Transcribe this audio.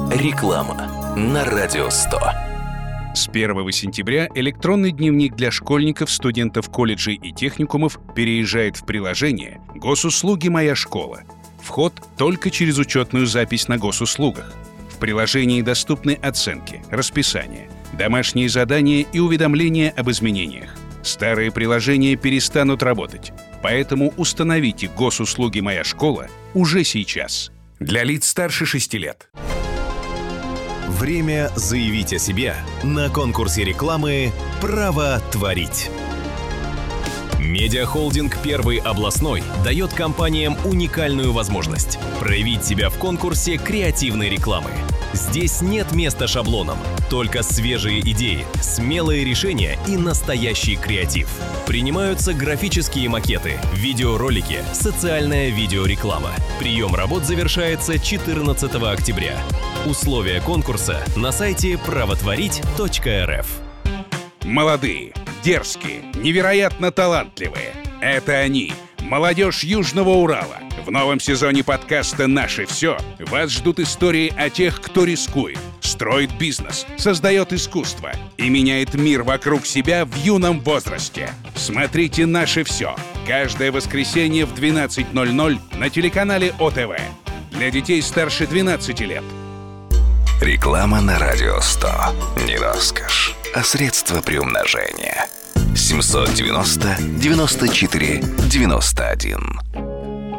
Реклама на Радио 100. С 1 сентября электронный дневник для школьников, студентов колледжей и техникумов переезжает в приложение «Госуслуги. Моя школа». Вход только через учетную запись на госуслугах. В приложении доступны оценки, расписание, домашние задания и уведомления об изменениях. Старые приложения перестанут работать, поэтому установите «Госуслуги. Моя школа» уже сейчас. Для лиц старше 6 лет. Время заявить о себе на конкурсе рекламы «Право творить». Медиахолдинг «Первый областной» дает компаниям уникальную возможность проявить себя в конкурсе креативной рекламы. Здесь нет места шаблонам, только свежие идеи, смелые решения и настоящий креатив. Принимаются графические макеты, видеоролики, социальная видеореклама. Прием работ завершается 14 октября. Условия конкурса на сайте правотворить.рф. Молодые, дерзкие, невероятно талантливые. Это они, молодежь Южного Урала. В новом сезоне подкаста «Наше все» вас ждут истории о тех, кто рискует, строит бизнес, создает искусство и меняет мир вокруг себя в юном возрасте. Смотрите «Наше все» каждое воскресенье в 12:00 на телеканале ОТВ. Для детей старше 12 лет. Реклама на Радио 100. Не роскошь, а средство приумножения. 790 94 91.